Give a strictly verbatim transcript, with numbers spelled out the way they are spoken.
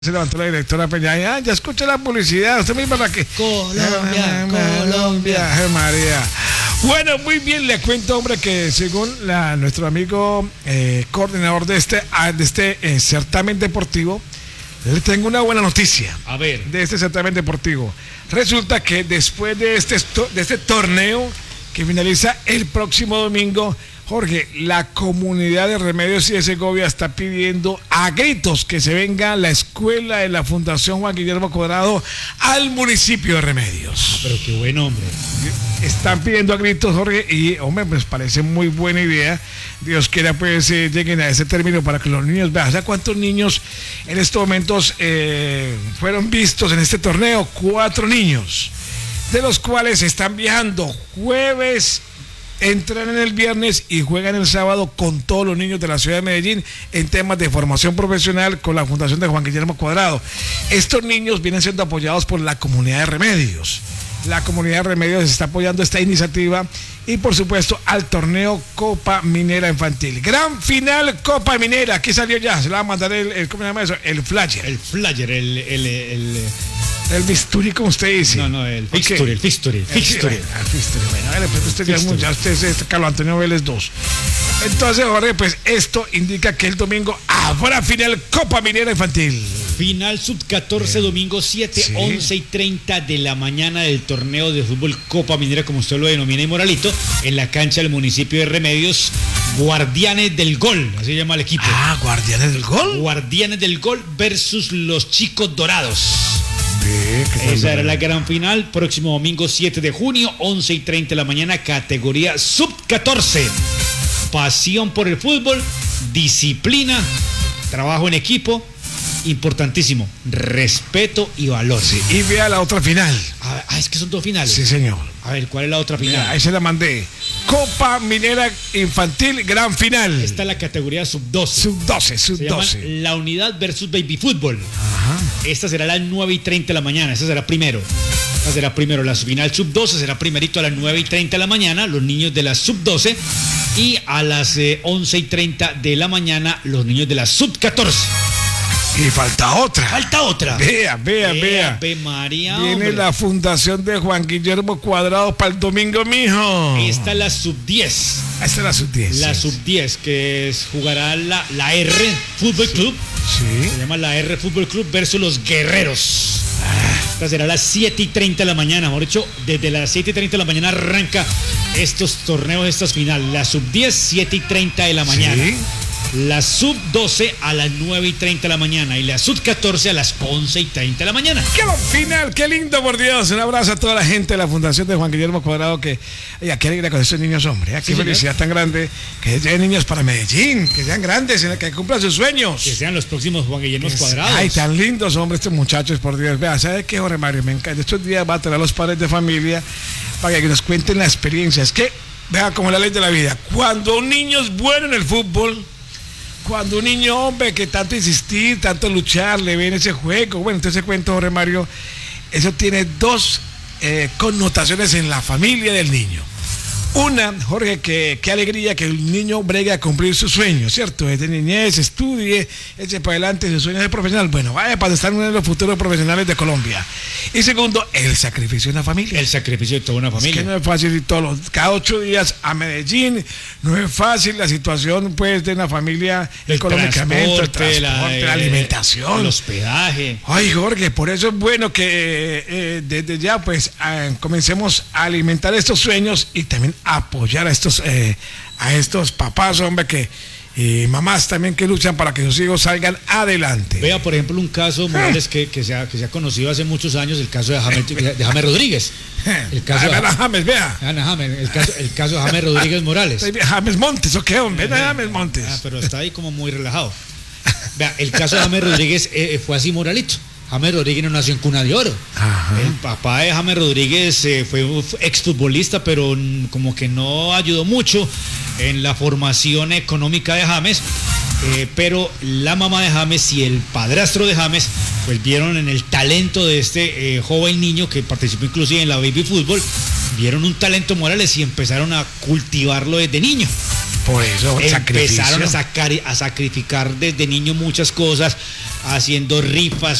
Se levantó la directora Peña y, ah, ya escuché la publicidad, usted misma la que... Colombia, Colombia. Ay, María. Bueno, muy bien, le cuento, hombre, que según la, nuestro amigo eh, coordinador de este, de este eh, certamen deportivo, le tengo una buena noticia. A ver. De este certamen deportivo. Resulta que después de este, de este torneo que finaliza el próximo domingo, Jorge, la comunidad de Remedios y de Segovia está pidiendo a gritos que se venga la escuela de la Fundación Juan Guillermo Cuadrado al municipio de Remedios. Ah, pero qué buen hombre. Están pidiendo a gritos, Jorge, y hombre, pues parece muy buena idea. Dios quiera, pues eh, lleguen a ese término para que los niños vean. ¿Sabes cuántos niños en estos momentos eh, fueron vistos en este torneo? Cuatro niños, de los cuales están viajando jueves, entrenan el viernes y juegan el sábado con todos los niños de la ciudad de Medellín en temas de formación profesional con la Fundación de Juan Guillermo Cuadrado. Estos niños vienen siendo apoyados por la comunidad de Remedios. La comunidad de Remedios está apoyando esta iniciativa y por supuesto al torneo Copa Minera Infantil. Gran final Copa Minera, aquí salió ya, se le va a mandar el, el ¿cómo se llama eso? El flyer. El flyer, el... el, el... El bisturí, como usted dice. No, no, el fixture, el fixture, el fixture. El fixture. Bueno, a ver, pues usted ya es mucho, usted es este Carlos Antonio Vélez dos. Entonces, Jorge, pues esto indica que el domingo habrá final Copa Minera Infantil. Final sub catorce, Bien. Domingo siete, sí. once y treinta de la mañana del torneo de fútbol Copa Minera, como usted lo denomina, y Moralito, en la cancha del municipio de Remedios. Guardianes del Gol, así se llama el equipo. Ah, Guardianes del Gol. Guardianes del Gol versus los Chicos Dorados. Sí, esa era la gran final, próximo domingo siete de junio, once y treinta de la mañana, categoría sub catorce. Pasión por el fútbol, disciplina, trabajo en equipo, importantísimo, respeto y valor. Sí, y vea la otra final. Ah, es que son dos finales. Sí, señor. A ver, ¿cuál es la otra final? Mira, ahí se la mandé. Copa Minera Infantil, gran final. Esta es la categoría sub doce. sub doce, sub doce. La unidad versus baby fútbol. Ajá. Esta será a las nueve y treinta de la mañana. Esta será primero. Esta será primero. La final sub doce será primerito a las nueve y treinta de la mañana. Los niños de la sub doce. Y a las eh, once y treinta de la mañana, los niños de la sub catorce. Y falta otra. Falta otra. Vea, vea, vea. Ave María, Viene hombre. la Fundación de Juan Guillermo Cuadrado para el domingo, mijo. Esta es la sub diez. Esta es la sub diez. La sí. sub diez, que es, jugará la, la R Fútbol sí. Club. Sí. Se llama la R Fútbol Club versus los Guerreros. Ah. Esta será a las siete y treinta de la mañana. Mejor dicho, desde las siete y treinta de la mañana arranca estos torneos, estas finales. La sub diez, siete y treinta de la mañana. Sí. La sub doce a las nueve y treinta de la mañana y la sub catorce a las once y treinta de la mañana. ¡Qué final! ¡Qué lindo, por Dios! Un abrazo a toda la gente de la Fundación de Juan Guillermo Cuadrado, que ay, qué alegría con esos niños, hombre. Qué sí, felicidad señor. Tan grande, que lleguen niños para Medellín, que sean grandes, que cumplan sus sueños. Que sean los próximos Juan Guillermo Cuadrados. Ay, tan lindos, hombre, estos muchachos, por Dios. Vea, ¿sabe qué, Jorge Mario? Me encanta. Estos días va a traer a los padres de familia para que nos cuenten la experiencia. Es que, vea, como la ley de la vida, cuando un niño es bueno en el fútbol, cuando un niño, hombre, que tanto insistir, tanto luchar, le ven ese juego, bueno, entonces ese cuento, Jorge Mario, eso tiene dos eh, connotaciones en la familia del niño. Una, Jorge, que qué alegría que el niño bregue a cumplir sus sueños, ¿cierto? Desde niñez, estudie, eche para adelante sus sueños de profesional. Bueno, vaya para estar uno de los futuros profesionales de Colombia. Y segundo, el sacrificio de una familia. El sacrificio de toda una familia. Es que no es fácil ir todos los, cada ocho días a Medellín, no es fácil la situación, pues, de una familia el económicamente, transporte, el transporte, la, la alimentación. El hospedaje. Ay, Jorge, por eso es bueno que eh, desde ya, pues, eh, comencemos a alimentar estos sueños y también apoyar a estos eh, a estos papás, hombre, que y mamás también que luchan para que sus hijos salgan adelante. Vea, por ejemplo, un caso, Morales, que, que, se ha, que se ha conocido hace muchos años, el caso de James, de James Rodríguez. El caso de Ana James, vea. Ana James, el caso, el caso de James Rodríguez Morales. James Montes, ¿o qué, hombre? Ven a James Montes. Ah, pero está ahí como muy relajado. Vea, el caso de James Rodríguez eh, fue así, Moralito. James Rodríguez no nació en cuna de oro. Ajá. El papá de James Rodríguez eh, fue exfutbolista, pero como que no ayudó mucho en la formación económica de James. Eh, pero la mamá de James y el padrastro de James pues vieron en el talento de este eh, joven niño que participó inclusive en la baby fútbol, vieron un talento, Morales, y empezaron a cultivarlo desde niño. Por eso empezaron a, sacar, a sacrificar desde niño muchas cosas, haciendo rifas